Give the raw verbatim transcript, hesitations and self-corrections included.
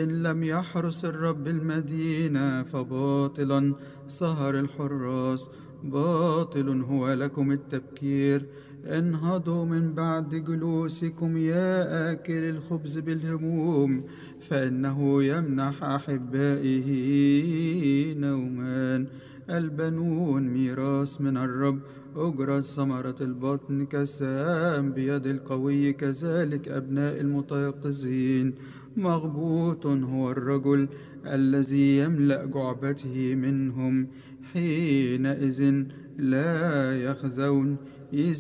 إن لم يحرس الرب المدينة فباطلا سهر الحراس، باطل هو لكم التبكير. انهضوا من بعد جلوسكم يا آكل الخبز بالهموم، فإنه يمنح أحبائه نومان. البنون ميراث من الرب، أجرة ثمرة البطن كالسهام بيد القوي، كذلك أبناء المتيقظين. مغبوط هو الرجل الذي يملأ جعبته منهم، حينئذ لا يخزون.